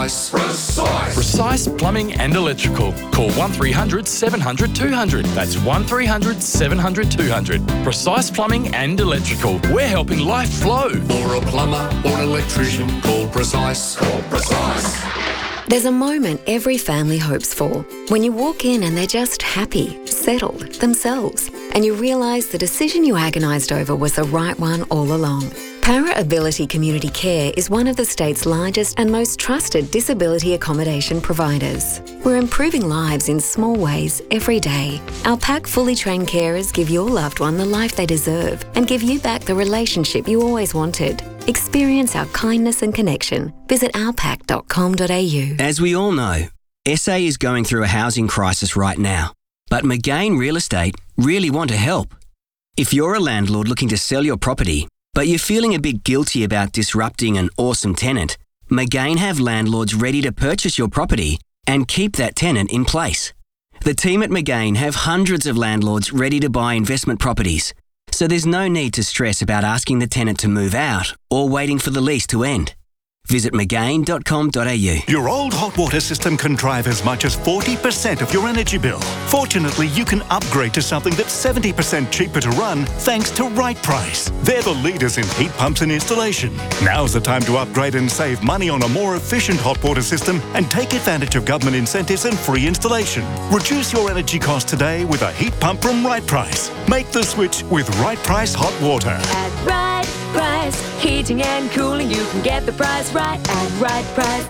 Precise Plumbing and Electrical. Call 1300 700 200. That's 1300 700 200. Precise Plumbing and Electrical. We're helping life flow. For a plumber or an electrician, call Precise. Call Precise. There's a moment every family hopes for. When you walk in and they're just happy, settled, themselves, and you realise the decision you agonised over was the right one all along. Para Ability Community Care is one of the state's largest and most trusted disability accommodation providers. We're improving lives in small ways every day. Our PAC fully trained carers give your loved one the life they deserve and give you back the relationship you always wanted. Experience our kindness and connection. Visit ourpac.com.au. As we all know, SA is going through a housing crisis right now, but McGain Real Estate really want to help. If you're a landlord looking to sell your property, but you're feeling a bit guilty about disrupting an awesome tenant, McGain have landlords ready to purchase your property and keep that tenant in place. The team at McGain have hundreds of landlords ready to buy investment properties, so there's no need to stress about asking the tenant to move out or waiting for the lease to end. Visit mcgain.com.au. Your old hot water system can drive as much as 40% of your energy bill. Fortunately, you can upgrade to something that's 70% cheaper to run thanks to Right Price. They're the leaders in heat pumps and installation. Now's the time to upgrade and save money on a more efficient hot water system and take advantage of government incentives and free installation. Reduce your energy cost today with a heat pump from Right Price. Make the switch with Right Price Hot Water. At Right Price, heating and cooling, you can get the price right at Right Price.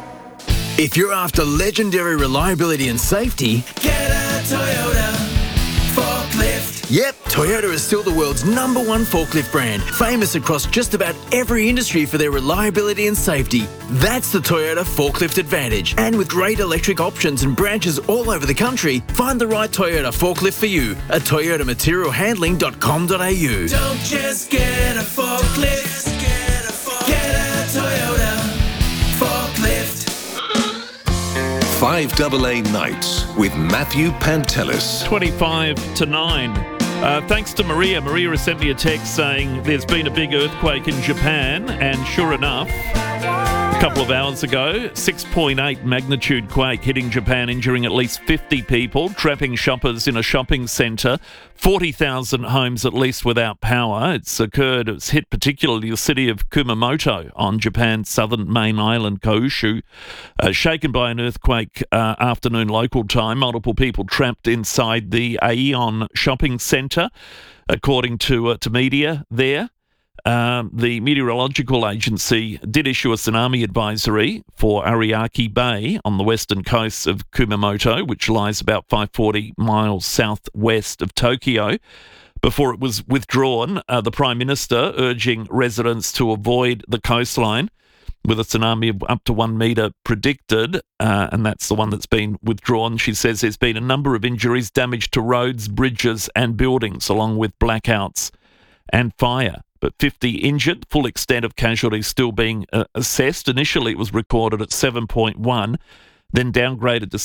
If you're after legendary reliability and safety, get a Toyota forklift. Yep, Toyota is still the world's #1 forklift brand, famous across just about every industry for their reliability and safety. That's the Toyota Forklift Advantage. And with great electric options and branches all over the country, find the right Toyota forklift for you at toyotamaterialhandling.com.au. Don't just get a forklift, get a Toyota forklift. 5AA Nights with Matthew Pantelis. 25 to 9. Thanks to Maria. Maria has sent me a text saying there's been a big earthquake in Japan, and sure enough, a couple of hours ago, 6.8 magnitude quake hitting Japan, injuring at least 50 people, trapping shoppers in a shopping centre, 40,000 homes at least without power. It's hit particularly the city of Kumamoto on Japan's southern main island, Kyushu. Shaken by an earthquake afternoon local time, multiple people trapped inside the Aeon shopping centre, according to media there. The meteorological agency did issue a tsunami advisory for Ariake Bay on the western coast of Kumamoto, which lies about 540 miles southwest of Tokyo, before it was withdrawn. The Prime Minister urging residents to avoid the coastline, with a tsunami of up to 1 metre predicted, and that's the one that's been withdrawn. She says there's been a number of injuries, damage to roads, bridges and buildings, along with blackouts and fire. But 50 injured, full extent of casualties still being assessed. Initially, it was recorded at 7.1, then downgraded to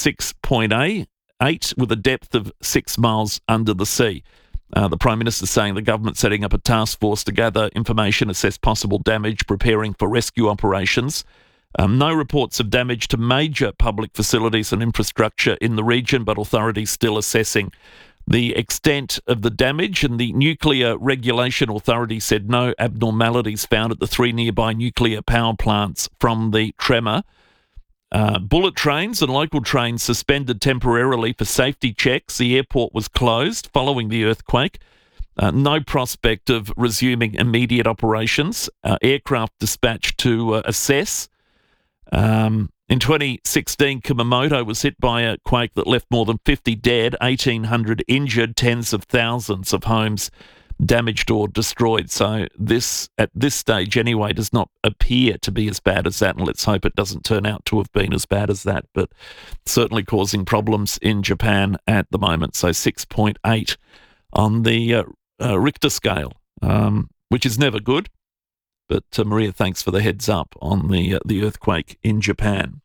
6.8 with a depth of 6 miles under the sea. The Prime Minister saying the government setting up a task force to gather information, assess possible damage, preparing for rescue operations. No reports of damage to major public facilities and infrastructure in the region, but authorities still assessing the extent of the damage. And the Nuclear Regulation Authority said no abnormalities found at the 3 nearby nuclear power plants from the tremor. Bullet trains and local trains suspended temporarily for safety checks. The airport was closed following the earthquake. No prospect of resuming immediate operations. Aircraft dispatched to assess. In 2016, Kumamoto was hit by a quake that left more than 50 dead, 1,800 injured, tens of thousands of homes damaged or destroyed. So this, at this stage anyway, does not appear to be as bad as that, and let's hope it doesn't turn out to have been as bad as that, but certainly causing problems in Japan at the moment. So 6.8 on the Richter scale, which is never good. But Maria, thanks for the heads up on the earthquake in Japan.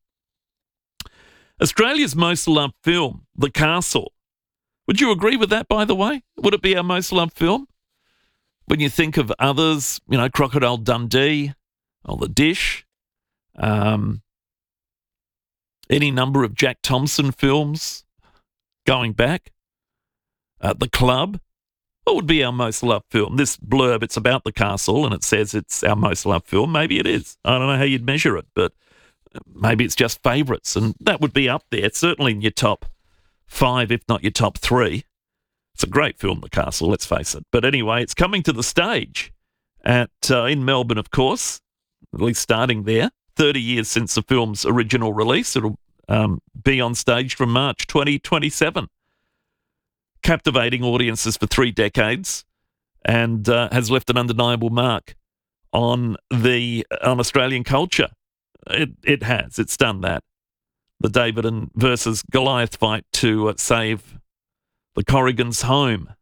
Australia's most loved film, The Castle. Would you agree with that, by the way? Would it be our most loved film? When you think of others, you know, Crocodile Dundee or The Dish, Any number of Jack Thompson films going back. The Club. What would be our most loved film? This blurb, it's about the castle and it says it's our most loved film. Maybe it is. I don't know how you'd measure it, but maybe it's just favourites, and that would be up there. It's certainly in your top 5, if not your top 3. It's a great film, The Castle, let's face it. But anyway, it's coming to the stage in Melbourne, of course, at least starting there. 30 years since the film's original release. It'll be on stage from March 2027. Captivating audiences for 3 decades and has left an undeniable mark on Australian culture. It has. It's done that. The David versus Goliath fight to save the Corrigans' home.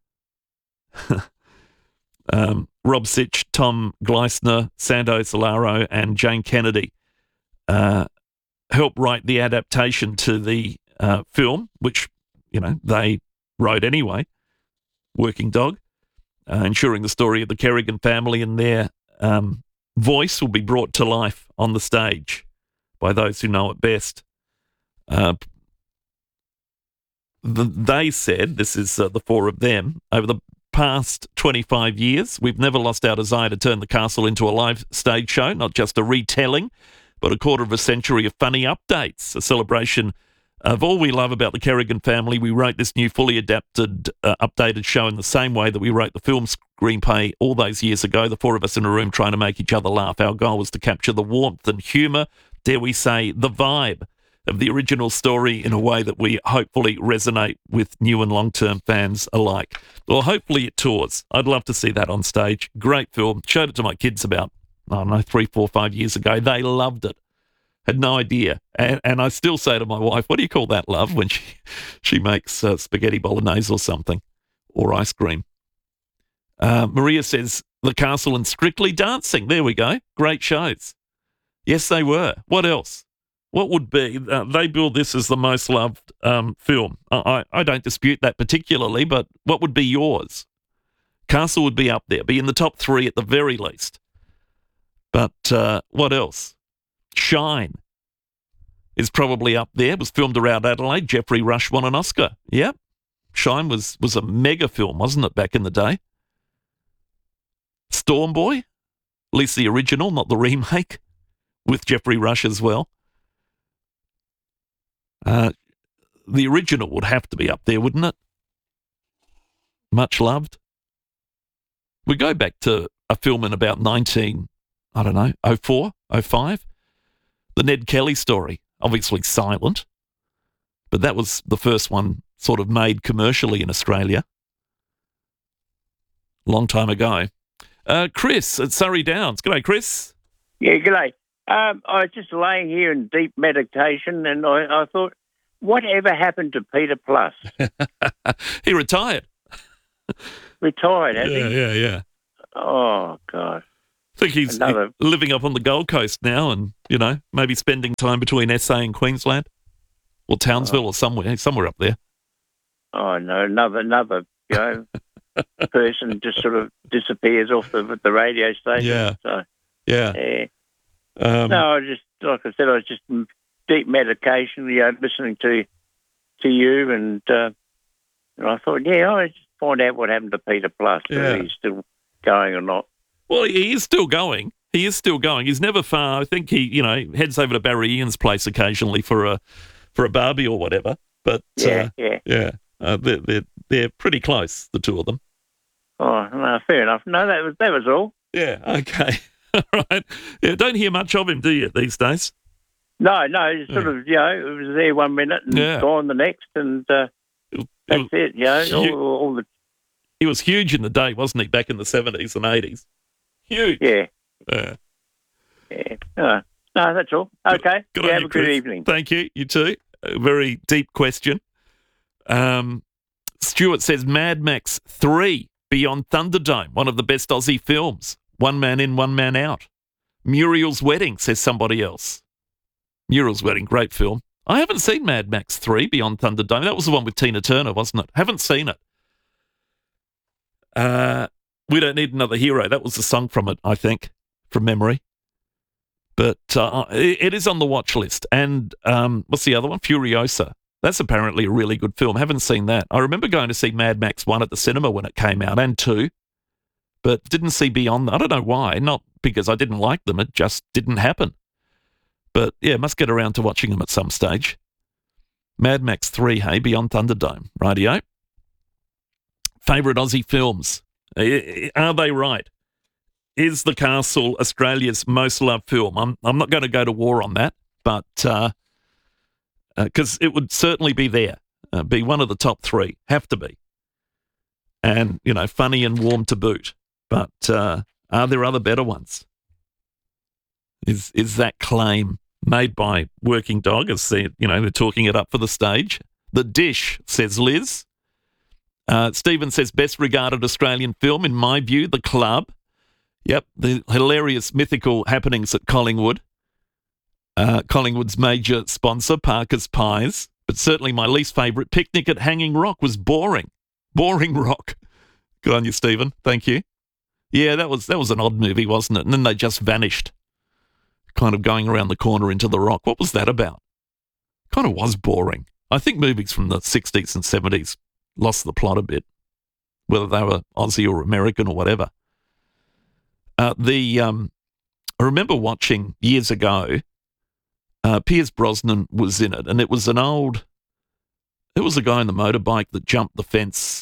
Rob Sitch, Tom Gleisner, Sando Solaro and Jane Kennedy helped write the adaptation to the film, which, they wrote anyway, Working Dog, ensuring the story of the Kerrigan family and their voice will be brought to life on the stage by those who know it best. They said, this is the 4 of them, over the past 25 years, we've never lost our desire to turn the castle into a live stage show, not just a retelling, but a quarter of a century of funny updates, a celebration of all we love about the Kerrigan family. We wrote this new fully adapted, updated show in the same way that we wrote the film screenplay all those years ago, the 4 of us in a room trying to make each other laugh. Our goal was to capture the warmth and humour, dare we say, the vibe of the original story in a way that we hopefully resonate with new and long-term fans alike. Well, hopefully it tours. I'd love to see that on stage. Great film. Showed it to my kids about, 3, 4, 5 years ago. They loved it. Had no idea. And I still say to my wife, what do you call that, love, when she makes spaghetti bolognese or something, or ice cream? Maria says, The Castle and Strictly Dancing. There we go. Great shows. Yes, they were. What else? What would be? They billed this as the most loved film. I don't dispute that particularly, but what would be yours? Castle would be up there, be in the top 3 at the very least. But what else? Shine is probably up there. It was filmed around Adelaide. Geoffrey Rush won an Oscar. Yep. Shine was a mega film, wasn't it, back in the day? Storm Boy, at least the original, not the remake, with Geoffrey Rush as well. The original would have to be up there, wouldn't it? Much loved. We go back to a film in about 04, 05. The Ned Kelly story, obviously silent, but that was the first one sort of made commercially in Australia. Long time ago. Chris at Surrey Downs. G'day, Chris. Yeah, g'day. I was just laying here in deep meditation and I thought, whatever happened to Peter Plus? He retired. Retired, has he? Yeah. Oh, God. I think he's living up on the Gold Coast now and, maybe spending time between SA and Queensland or Townsville or somewhere up there. Oh, no, another person just sort of disappears off the radio station. Yeah. So, yeah. No, I just, like I said, I was just in deep medication, listening to you and I thought, I just find out what happened to Peter Plus, whether he's still going or not. Well, he is still going. He's never far. I think he, heads over to Barry Ian's place occasionally for a barbie or whatever. But they're pretty close, the two of them. Oh, no, fair enough. No, that was all. Yeah. Okay. All right. Yeah. Don't hear much of him, do you, these days? No. Sort of. It was there 1 minute and gone the next, and that's it. All the. He was huge in the day, wasn't he? Back in the 70s and 80s. Huge. Yeah. No, that's all. Okay. Have a good evening. Thank you. You too. A very deep question. Stuart says Mad Max 3 Beyond Thunderdome, one of the best Aussie films. One man in, one man out. Muriel's Wedding, says somebody else. Muriel's Wedding, great film. I haven't seen Mad Max 3 Beyond Thunderdome. That was the one with Tina Turner, wasn't it? Haven't seen it. We Don't Need Another Hero. That was the song from it, I think, from memory. But it is on the watch list. And what's the other one? Furiosa. That's apparently a really good film. Haven't seen that. I remember going to see Mad Max 1 at the cinema when it came out, and 2, but didn't see beyond that. I don't know why. Not because I didn't like them. It just didn't happen. But, yeah, must get around to watching them at some stage. Mad Max 3, hey, Beyond Thunderdome. Rightio. Favourite Aussie films. Are they right? Is The Castle Australia's most loved film? I'm not going to go to war on that, but because it would certainly be there, be one of the top 3, have to be. And, you know, funny and warm to boot. But are there other better ones? Is that claim made by Working Dog, as they're talking it up for the stage? The Dish, says Liz. Stephen says, best regarded Australian film, in my view, The Club. Yep, the hilarious mythical happenings at Collingwood. Collingwood's major sponsor, Parker's Pies. But certainly my least favourite, Picnic at Hanging Rock, was boring. Boring Rock. Good on you, Stephen. Thank you. Yeah, that was an odd movie, wasn't it? And then they just vanished, kind of going around the corner into the rock. What was that about? Kind of was boring. I think movies from the 60s and 70s lost the plot a bit, whether they were Aussie or American or whatever. I remember watching years ago, Pierce Brosnan was in it, and it was a guy on the motorbike that jumped the fence.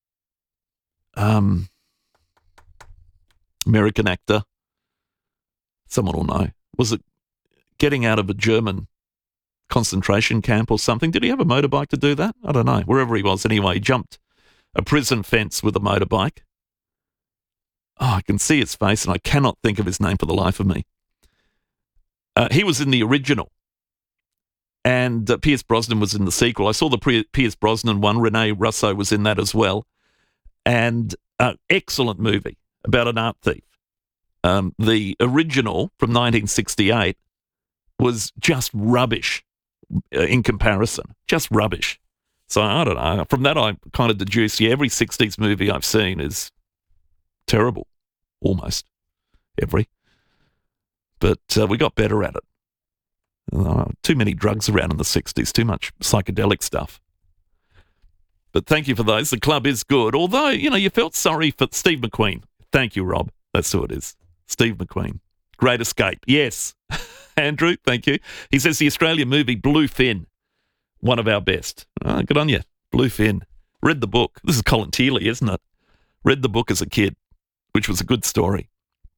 American actor. Someone will know. Was it getting out of a German concentration camp or something? Did he have a motorbike to do that? I don't know. Wherever he was, anyway, he jumped a prison fence with a motorbike. Oh, I can see his face, and I cannot think of his name for the life of me. He was in the original, and Pierce Brosnan was in the sequel. I saw the Pierce Brosnan one. Rene Russo was in that as well. And excellent movie about an art thief. The original from 1968 was just rubbish in comparison. Just rubbish. So I don't know. From that, I kind of deduced, every 60s movie I've seen is terrible. Almost every. But we got better at it. Too many drugs around in the 60s. Too much psychedelic stuff. But thank you for those. The Club is good. Although, you felt sorry for Steve McQueen. Thank you, Rob. That's who it is. Steve McQueen. Great Escape. Yes. Andrew, thank you. He says the Australian movie Bluefin, one of our best. Oh, good on you. Bluefin. Read the book. This is Colin Teeley, isn't it? Read the book as a kid, which was a good story.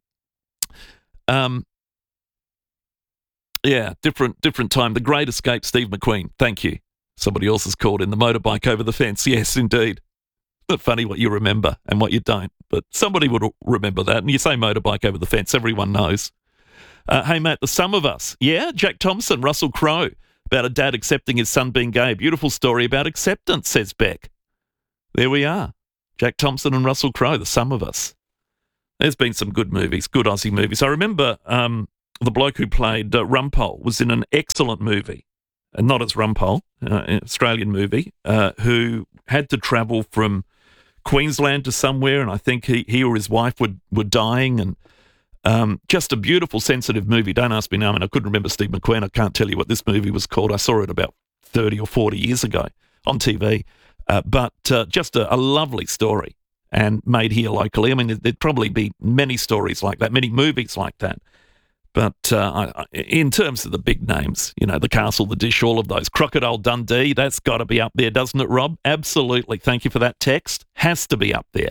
Yeah, different time. The Great Escape, Steve McQueen. Thank you. Somebody else has called in the motorbike over the fence. Yes, indeed. Not funny what you remember and what you don't, but somebody would remember that. And you say motorbike over the fence, everyone knows. Hey, Matt, The Sum of Us. Yeah, Jack Thompson, Russell Crowe, about a dad accepting his son being gay. Beautiful story about acceptance, says Beck. There we are. Jack Thompson and Russell Crowe, The Sum of Us. There's been some good movies, good Aussie movies. I remember the bloke who played Rumpole was in an excellent movie. Not as Rumpole, an Australian movie, who had to travel from Queensland to somewhere, and I think he or his wife were dying, and just a beautiful, sensitive movie. Don't ask me now. I mean, I couldn't remember Steve McQueen. I can't tell you what this movie was called. I saw it about 30 or 40 years ago on TV, but just a lovely story and made here locally. I mean, there'd probably be many stories like that, many movies like that. But in terms of the big names, The Castle, The Dish, all of those. Crocodile Dundee, that's got to be up there, doesn't it, Rob? Absolutely. Thank you for that text. Has to be up there.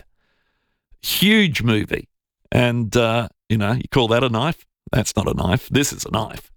Huge movie. And, you call that a knife? That's not a knife. This is a knife.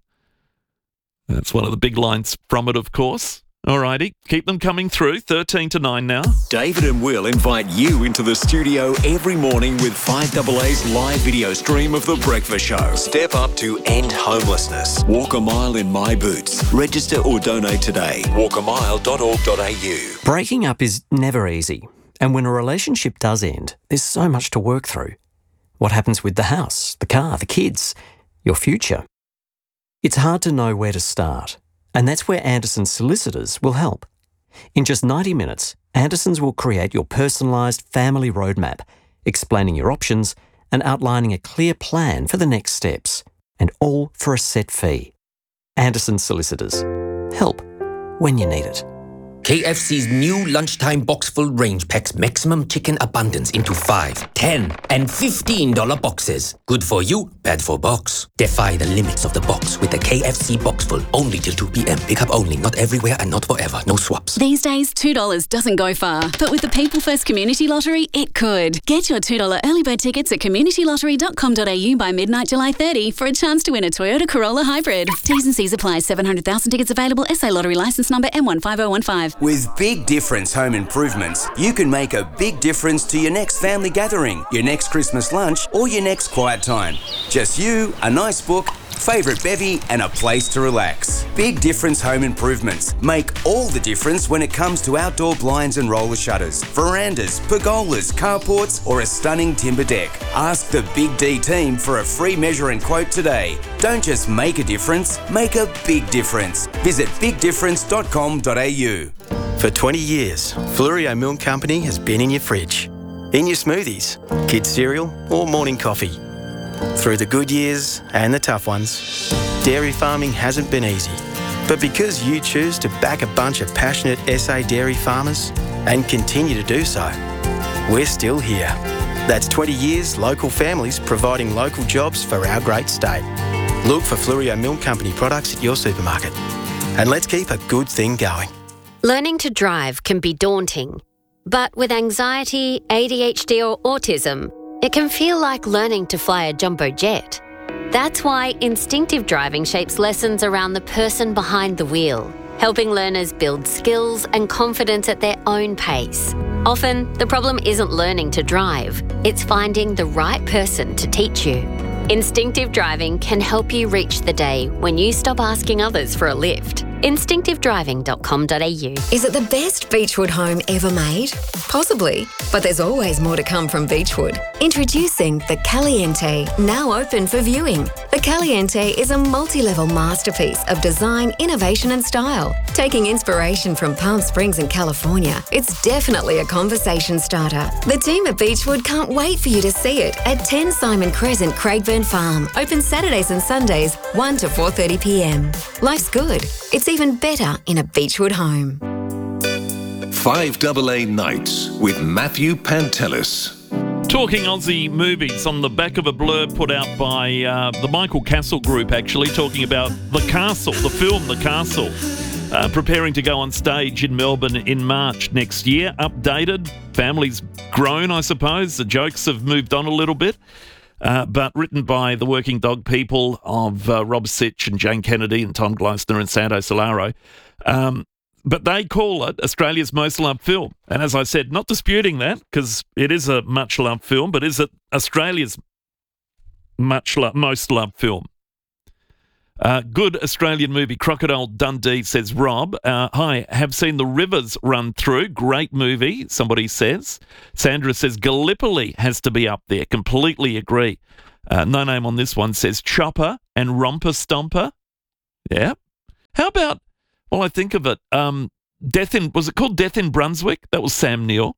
That's one of the big lines from it, of course. Alrighty, keep them coming through. 13 to 9 now. David and Will invite you into the studio every morning with 5AA's live video stream of The Breakfast Show. Step up to end homelessness. Walk a mile in my boots. Register or donate today. walkamile.org.au. Breaking up is never easy. And when a relationship does end, there's so much to work through. What happens with the house, the car, the kids, your future? It's hard to know where to start. And that's where Anderson's solicitors will help. In just 90 minutes, Anderson's will create your personalised family roadmap, explaining your options and outlining a clear plan for the next steps. and all for a set fee. Anderson Solicitors. Help when you need it. KFC's new lunchtime box-full range packs maximum chicken abundance into 5, 10 and $15 boxes. Good for you, bad for box. Defy the limits of the box with the KFC box-full. Only till 2 p.m. Pick up only, not everywhere and not forever. No swaps. These days, $2 doesn't go far. But with the People First Community Lottery, it could. Get your $2 early bird tickets at communitylottery.com.au by midnight July 30 for a chance to win a Toyota Corolla Hybrid. T's and C's apply. 700,000 tickets available. SA Lottery licence number M15015. With Big Difference Home Improvements, you can make a big difference to your next family gathering, your next Christmas lunch, or your next quiet time. Just you, a nice book, favourite bevy, and a place to relax. Big Difference Home Improvements make all the difference when it comes to outdoor blinds and roller shutters, verandas, pergolas, carports, or a stunning timber deck. Ask the Big D team for a free measure and quote today. Don't just make a difference, make a big difference. Visit bigdifference.com.au. For 20 years, Flurio Milk Company has been in your fridge, in your smoothies, kids' cereal or morning coffee. Through the good years and the tough ones, dairy farming hasn't been easy. But because you choose to back a bunch of passionate SA dairy farmers and continue to do so, we're still here. That's 20 years local families providing local jobs for our great state. Look for Flurio Milk Company products at your supermarket. And let's keep a good thing going. Learning to drive can be daunting, but with anxiety, ADHD or autism, it can feel like learning to fly a jumbo jet. That's why instinctive driving shapes lessons around the person behind the wheel, helping learners build skills and confidence at their own pace. Often, the problem isn't learning to drive, it's finding the right person to teach you. Instinctive driving can help you reach the day when you stop asking others for a lift. Instinctivedriving.com.au. Is it the best Beechwood home ever made? Possibly, but there's always more to come from Beechwood. Introducing the Caliente, now open for viewing. The Caliente is a multi-level masterpiece of design, innovation and style. Taking inspiration from Palm Springs in California, it's definitely a conversation starter. The team at Beechwood can't wait for you to see it at 10 Simon Crescent, Craigburn Farm. Open Saturdays and Sundays, 1 to 4:30 p.m. Life's good. It's even better in a Beechwood home. 5AA Nights with Matthew Pantelis. Talking Aussie movies on the back of a blurb put out by the Michael Castle Group, actually, talking about The Castle, the film The Castle, preparing to go on stage in Melbourne in March next year. Updated, family's grown, I suppose. The jokes have moved on a little bit. But written by the working dog people of Rob Sitch and Jane Kennedy and Tom Gleisner and Sando Solaro. But they call it Australia's most loved film. And as I said, not disputing that, because it is a much-loved film, but is it Australia's most loved film? Good Australian movie, Crocodile Dundee, says Rob. Hi, have seen The Rivers Run Through. Great movie, somebody says. Sandra says Gallipoli has to be up there. Completely agree. No name on this one says Chopper and Romper Stomper. Yeah. How about, well, I think of it, was it called Death in Brunswick? That was Sam Neill.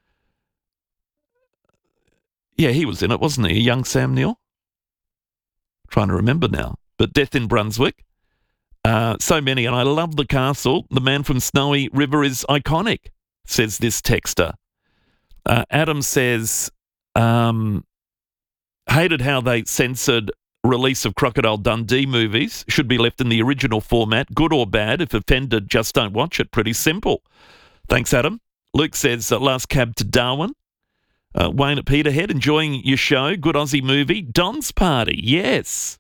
Yeah, he was in it, wasn't he? A young Sam Neill? Trying to remember now. But Death in Brunswick. So many. And I love The Castle. The Man from Snowy River is iconic, says this texter. Adam says, hated how they censored release of Crocodile Dundee movies. Should be left in the original format. Good or bad. If offended, just don't watch it. Pretty simple. Thanks, Adam. Luke says, last cab to Darwin. Wayne at Peterhead, enjoying your show. Good Aussie movie. Don's Party. Yes.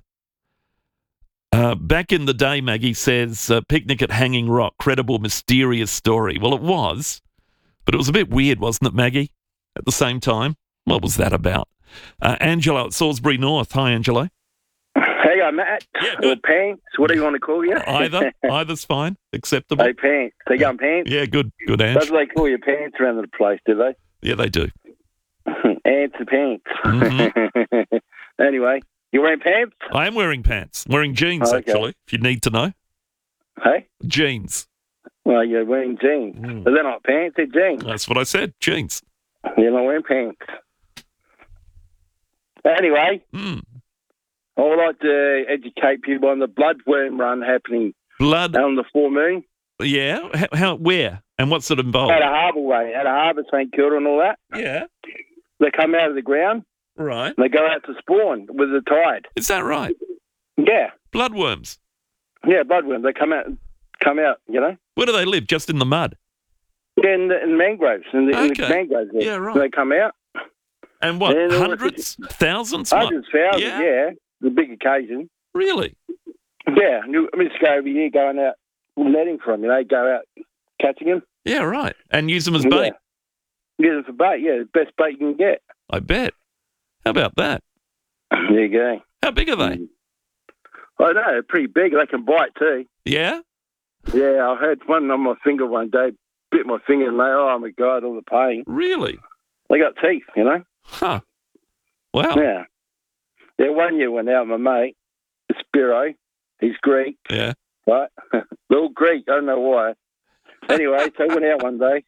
Back in the day, Maggie says, Picnic at Hanging Rock, credible, mysterious story. Well, it was, but it was a bit weird, wasn't it, Maggie? At the same time, what was that about? Angelo at Salisbury North. Hi, Angelo. Hey, Matt. Yeah, good. Or Pants. What do you want to call you? Either's fine. Acceptable. Hey, Pants. They going Pants? Yeah, good, Ange. Don't they call you Pants around the place, do they? Yeah, they do. Ants and Pants. Mm-hmm. Anyway. You wearing pants? I am wearing pants. Wearing jeans, actually, if you need to know. Hey? Jeans. Well, you're wearing jeans. But they're not pants, they're jeans. That's what I said, jeans. You're not wearing pants. Anyway, I like to educate people on the bloodworm run happening on the full moon. Yeah? Where? And what's it involved? At a harbour way, at a harbour, St Kilda and all that. Yeah. They come out of the ground. Right. And they go out to spawn with the tide. Is that right? Yeah. Bloodworms? Yeah, bloodworms. They come out, you know. Where do they live? Just in the mud? Yeah, in mangroves. In the mangroves there. Yeah, right. So they come out. And what, hundreds? Thousands? Hundreds, thousands, yeah. The big occasion. Really? Yeah. I used to go over here going out netting for them, you know, go out catching them. Yeah, right. And use them as bait? Use them for bait, yeah. The best bait you can get. I bet. How about that? There you go. How big are they? I know, they're pretty big. They can bite too. Yeah? Yeah, I had one on my finger one day, bit my finger and oh my God, all the pain. Really? They got teeth, you know? Huh. Wow. Yeah. Yeah, one year went out with my mate, Spiro. He's Greek. Yeah. Right? They're all Greek. I don't know why. Anyway, so I went out one day.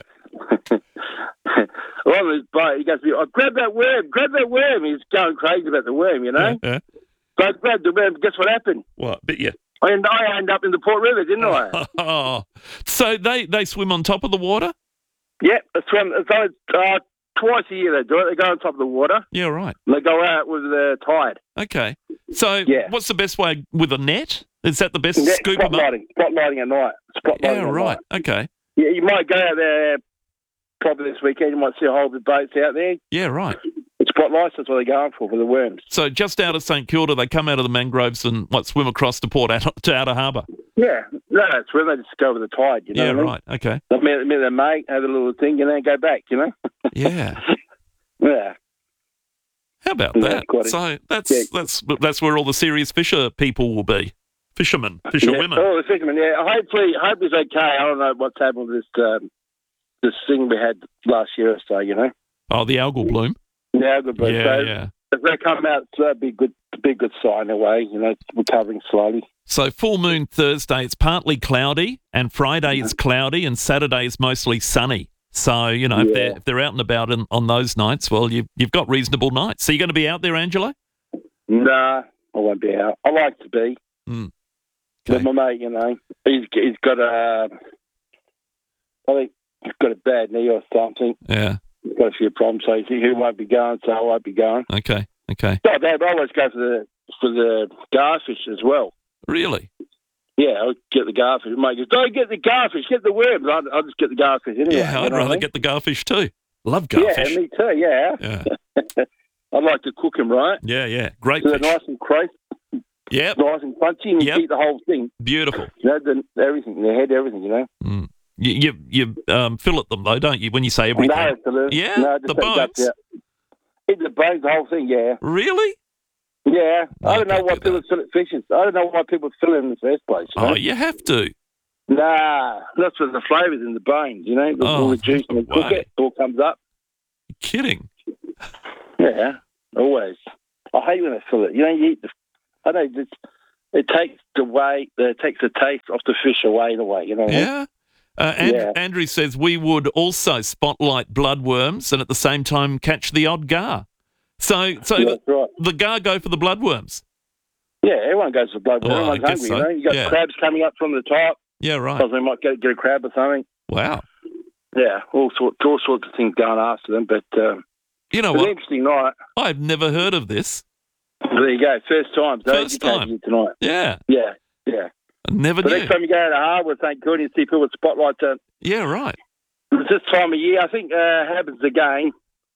On his boat, he goes to me, oh, grab that worm. He's going crazy about the worm, you know? Yeah. So I grabbed the worm. Guess what happened? What? Bit you? And I ended up in the Port River, didn't I? Oh. So they swim on top of the water? Yeah, they swim. So twice a year they do it. They go on top of the water. Yeah, right. And they go out with the tide. Okay. So what's the best way? With a net? Is that the best? Yeah, scoop them up? Spotlighting at night. Yeah, right. Okay. Yeah, you might go out there probably this weekend. You might see a whole lot of boats out there. Yeah, right. Spotlights, that's what they're going for the worms. So just out of St Kilda, they come out of the mangroves and swim across the port to Outer Harbour? Yeah. No, it's where they just go with the tide, you know. Yeah, what I mean? right. Okay. They meet their mate, have a little thing, and then go back, you know. Yeah. Yeah. How about that? So that's where all the serious fisher people will be. Fishermen, fisherwomen. Oh, the fishermen, yeah. Hopefully it's okay. I don't know what's happened with this thing we had last year or so, you know. Oh, the algal bloom. The algal bloom. Yeah. If they come out, that'd be a good sign away, you know, it's recovering slowly. So full moon Thursday, it's partly cloudy, and Friday is cloudy, and Saturday is mostly sunny. So, you know, if they're out and about on those nights, well, you've got reasonable nights. So you're going to be out there, Angelo? Nah, I won't be out. I like to be. Okay. But my mate, you know, he's got I think he's got a bad knee or something. Yeah. He's got a few problems, so he won't be going, so I won't be going. Okay. Not bad, but I always go for the garfish as well. Really? Yeah, I'll get the garfish. Mate goes, don't get the garfish, get the worms. I'll just get the garfish anyway. Yeah, I'd rather get the garfish too. Love garfish. Yeah, me too, yeah. I'd like to cook them, right? Yeah. Great so fish. they're nice and crisp. Yep. Nice and crunchy, and you eat the whole thing. Beautiful. You know, everything, the head, everything, you know. You fillet them, though, don't you, when you say everything? No, absolutely. Yeah? No, the bones? Eat the bones, the whole thing, yeah. Really? Yeah. I don't know why people fillet fishes. I don't know why people fillet in the first place. You know? Oh, you have to. Nah, that's what the flavour's in the bones, you know. All the juice and cook it, all comes up. You're kidding. Yeah, always. I hate when they fillet. You know, you eat I don't know, it takes the taste off the fish away in a way, you know. Yeah. Andrew says we would also spotlight bloodworms and at the same time catch the odd gar. So the gar go for the bloodworms. Yeah, everyone goes for bloodworms. Everyone's hungry, you know. You got crabs coming up from the top. Yeah, right. Because they might get a crab or something. Wow. Yeah, all sorts of things going after them. But you know it's what? An interesting night. I've never heard of this. There you go. First time. First time tonight. Yeah. I never knew. Next time you go to the harbour, St Kilda, you see people with spotlights on. Yeah, right. It's this time of year. I think happens again.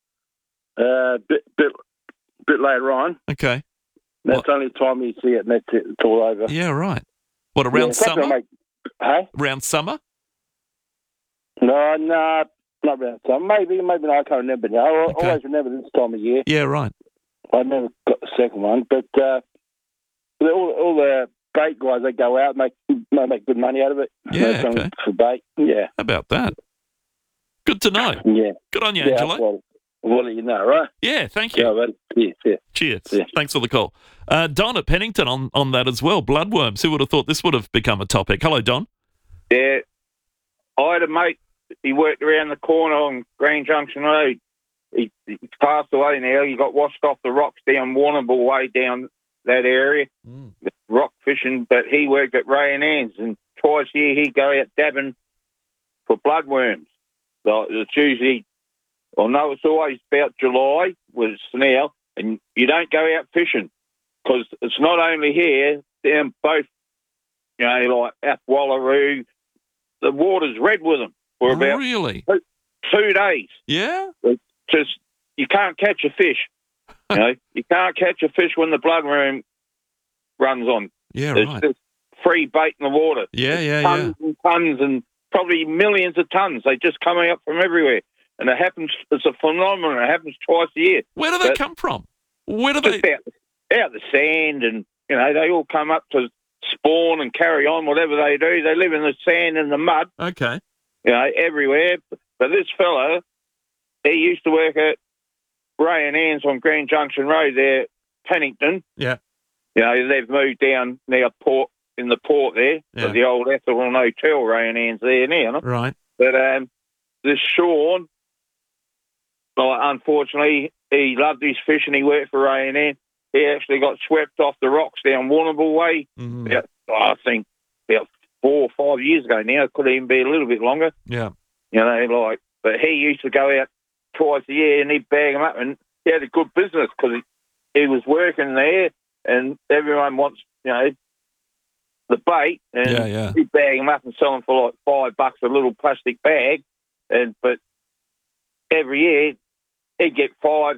Bit later on. Okay. That's the only time you see it, and that's it. It's all over. Yeah, right. What, around summer? Hey? Around summer? No, not around summer. Maybe not. I can't remember now. I always remember this time of year. Yeah, right. I never got the second one, but all the bait guys, they go out and make good money out of it. Yeah, okay. For bait, yeah. How about that? Good to know. Yeah. Good on you, Angelo. We'll let you know, right? Yeah, thank you. Yeah, buddy. Cheers. Yeah. Thanks for the call. Don at Pennington on that as well. Bloodworms. Who would have thought this would have become a topic? Hello, Don. Yeah. I had a mate, he worked around the corner on Green Junction Road. He's passed away now. He got washed off the rocks down Warrnambool way down that area, rock fishing, but he worked at Ray and Ann's, and twice a year he'd go out dabbing for bloodworms. So it's usually, no, it's always about July, with now, and you don't go out fishing because it's not only here, down both, like up Wallaroo, the water's red with them for about really 2 days. Yeah? It's just, you can't catch a fish. You can't catch a fish when the bloodworm runs on. Yeah, There's right. just free bait in the water. Yeah. Tons and tons and probably millions of tons. They just come out from everywhere. And it happens, it's a phenomenon. It happens twice a year. Where do they come from? Where do they? Out the sand, and, they all come up to spawn and carry on, whatever they do. They live in the sand and the mud. Okay. Everywhere. But this fella, he used to work at Ray and Ann's on Grand Junction Road there, Pennington. Yeah. They've moved down near in the port there, with the old Ethelwyn Hotel, Ray and Ann's there now. Right. But this Sean, unfortunately, he loved his fishing. He worked for Ray and Ann. He actually got swept off the rocks down Warrnambool Way. I think about 4 or 5 years ago now. It could even be a little bit longer. Yeah. But he used to go out twice a year and he'd bag them up, and he had a good business because he was working there, and everyone wants, the bait, and he'd bag them up and sell them for like $5 a little plastic bag, but every year he'd get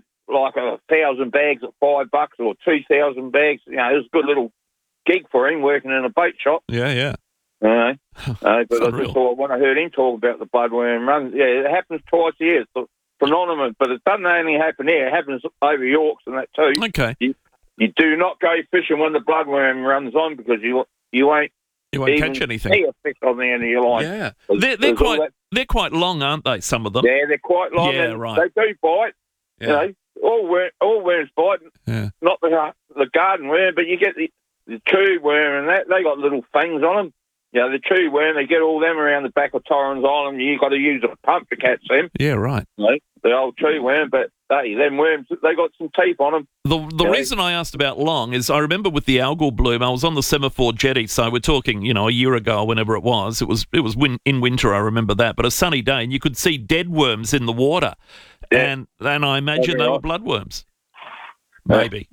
1,000 bags at $5 or 2,000 bags. It was a good little gig for him working in a bait shop. Yeah. But I just thought, when I heard him talk about the bloodworm run, it happens twice a year. It's a phenomenon, but it doesn't only happen here. It happens over Yorks and that too. Okay. You do not go fishing when the bloodworm runs on, because you won't catch anything. See a fish on the end of your line. Yeah. They're quite long, aren't they, some of them? Yeah, they're quite long. Yeah, and right. They do bite. Yeah. All worms bite. Yeah. Not the garden worm, but you get the tube worm and that. They got little fangs on them. The tube worm, they get all them around the back of Torrens Island. You've got to use a pump to catch them. Yeah, right. The old tube worm, but them worms, they got some teeth on them. The reason I asked about long is I remember with the algal bloom, I was on the Semaphore jetty, so we're talking, a year ago or whenever it was. It was in winter, I remember that, but a sunny day, and you could see dead worms in the water. Yeah. And I imagine they were bloodworms. Maybe.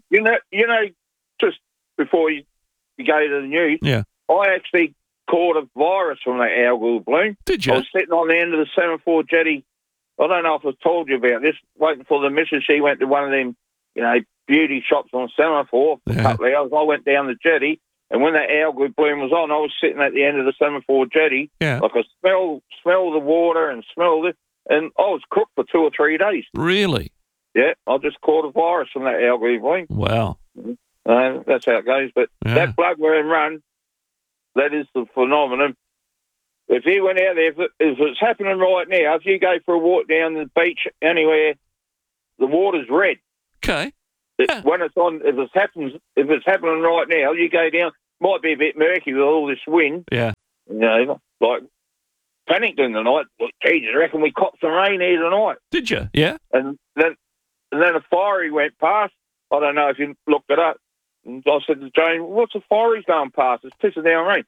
Just before you go to the news, I actually caught a virus from that algal bloom. Did you? I was sitting on the end of the Semaphore jetty. I don't know if I've told you about this, waiting for the missus. She went to one of them, beauty shops on Semaphore for a couple of hours. I went down the jetty, and when that algal bloom was on, I was sitting at the end of the Semaphore jetty. Yeah. I could smell the water and smell it, and I was cooked for 2 or 3 days. Really? Yeah, I just caught a virus from that algal bloom. Wow. That's how it goes. But that bloodworm run, that is the phenomenon. If you went out there, if it's happening right now, if you go for a walk down the beach anywhere, the water's red. Okay. When it's on, if it's happening right now, you go down. Might be a bit murky with all this wind. Yeah. Like Pennington tonight. Jesus, I reckon we copped some rain here tonight. Did you? Yeah. And then a fiery went past. I don't know if you looked it up. And I said to Jane, "What's a fiery going past? It's pissing down rain."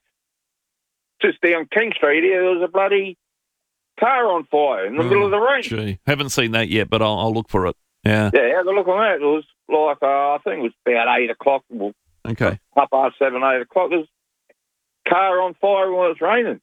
Just down King Street here, there was a bloody car on fire in the middle of the rain. Gee, haven't seen that yet, but I'll look for it. Yeah. Yeah, have a look on that. It was like, I think it was about 8 o'clock. Okay. 7:30, 8 o'clock. There's a car on fire when it's raining.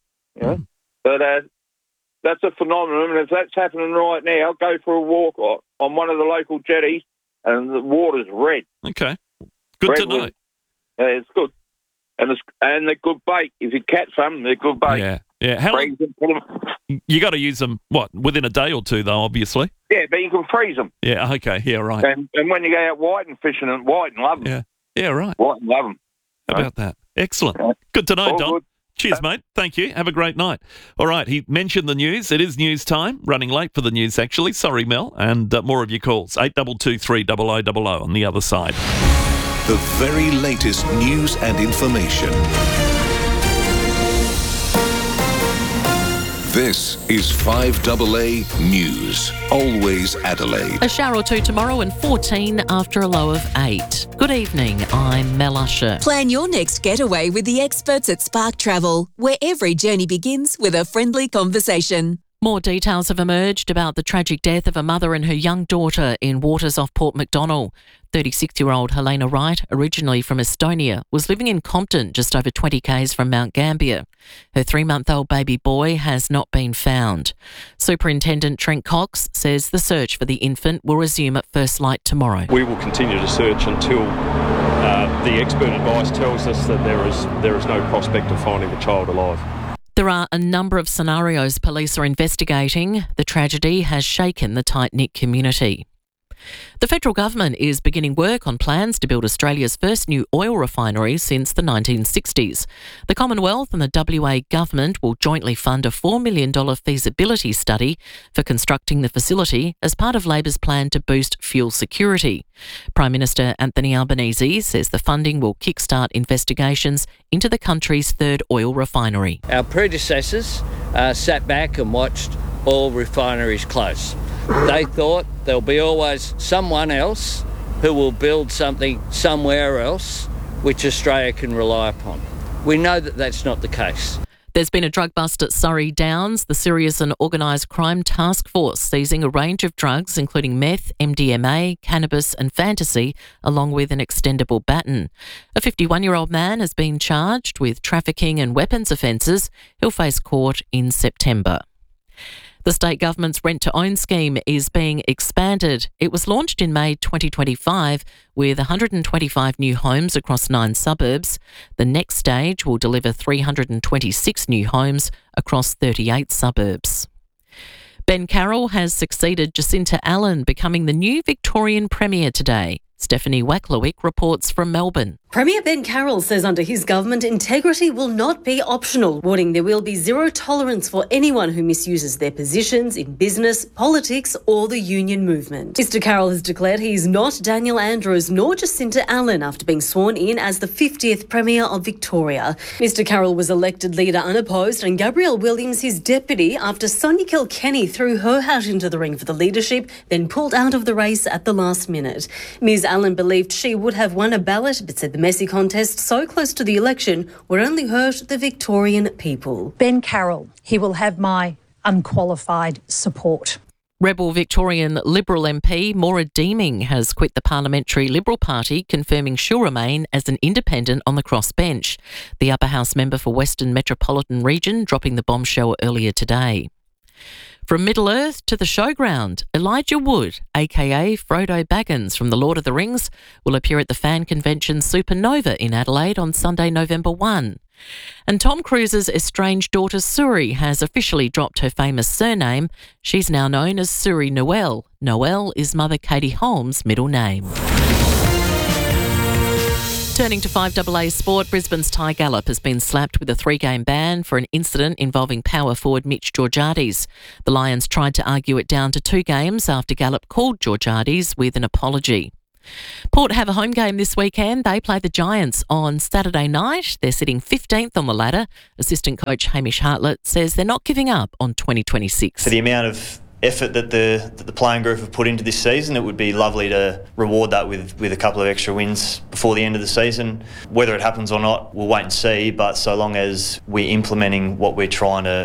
But that's a phenomenon. And if that's happening right now, go for a walk on one of the local jetties, and the water's red. Okay. Good to know. Yeah, it's good. And they're good bait. If you catch them, they're good bait. Yeah. How long? You got to use them, within a day or two, though, obviously? Yeah, but you can freeze them. Yeah, okay. Yeah, right. And when you go out whiting fishing, whiting love them. Yeah, right. Whiting love them. How about that? Excellent. Good to know, Don. Good. Cheers, mate. Thank you. Have a great night. All right, he mentioned the news. It is news time. Running late for the news, actually. Sorry, Mel. And more of your calls. 8223 0000 on the other side. The very latest news and information. This is 5AA News. Always Adelaide. A shower or two tomorrow and 14 after a low of 8. Good evening, I'm Mel Usher. Plan your next getaway with the experts at Spark Travel, where every journey begins with a friendly conversation. More details have emerged about the tragic death of a mother and her young daughter in waters off Port MacDonnell. 36-year-old Helena Wright, originally from Estonia, was living in Compton, just over 20 k's from Mount Gambier. Her 3-month-old baby boy has not been found. Superintendent Trent Cox says the search for the infant will resume at first light tomorrow. We will continue to search until the expert advice tells us that there is no prospect of finding the child alive. There are a number of scenarios police are investigating. The tragedy has shaken the tight-knit community. The federal government is beginning work on plans to build Australia's first new oil refinery since the 1960s. The Commonwealth and the WA government will jointly fund a $4 million feasibility study for constructing the facility as part of Labor's plan to boost fuel security. Prime Minister Anthony Albanese says the funding will kickstart investigations into the country's third oil refinery. Our predecessors sat back and watched oil refineries close. They thought there'll be always someone else who will build something somewhere else which Australia can rely upon. We know that that's not the case. There's been a drug bust at Surrey Downs. The Serious and Organised Crime Task Force seizing a range of drugs including meth, MDMA, cannabis and fantasy, along with an extendable baton. A 51-year-old man has been charged with trafficking and weapons offences. He'll face court in September. The state government's rent-to-own scheme is being expanded. It was launched in May 2025 with 125 new homes across 9 suburbs. The next stage will deliver 326 new homes across 38 suburbs. Ben Carroll has succeeded Jacinta Allen, becoming the new Victorian Premier today. Stephanie Wacklewick reports from Melbourne. Premier Ben Carroll says under his government, integrity will not be optional, warning there will be zero tolerance for anyone who misuses their positions in business, politics or the union movement. Mr Carroll has declared he is not Daniel Andrews nor Jacinta Allen after being sworn in as the 50th Premier of Victoria. Mr Carroll was elected leader unopposed and Gabrielle Williams his deputy after Sonia Kilkenny threw her hat into the ring for the leadership, then pulled out of the race at the last minute. Ms Allen believed she would have won a ballot but said the messy contest so close to the election would only hurt the Victorian people. Ben Carroll, he will have my unqualified support. Rebel Victorian Liberal MP Maura Deeming has quit the Parliamentary Liberal Party, confirming she'll remain as an independent on the crossbench. The Upper House member for Western Metropolitan Region dropping the bombshell earlier today. From Middle-earth to the showground, Elijah Wood, aka Frodo Baggins from The Lord of the Rings, will appear at the fan convention Supernova in Adelaide on Sunday, November 1. And Tom Cruise's estranged daughter Suri has officially dropped her famous surname. She's now known as Suri Noel. Noel is Mother Katie Holmes' middle name. Turning to 5AA sport, Brisbane's Ty Gallop has been slapped with a 3-game ban for an incident involving power forward Mitch Georgiades. The Lions tried to argue it down to 2 games after Gallop called Georgiades with an apology. Port have a home game this weekend. They play the Giants on Saturday night. They're sitting 15th on the ladder. Assistant coach Hamish Hartlett says they're not giving up on 2026. For the amount of effort that the playing group have put into this season, it would be lovely to reward that with a couple of extra wins before the end of the season. Whether it happens or not, we'll wait and see, but so long as we're implementing what we're trying to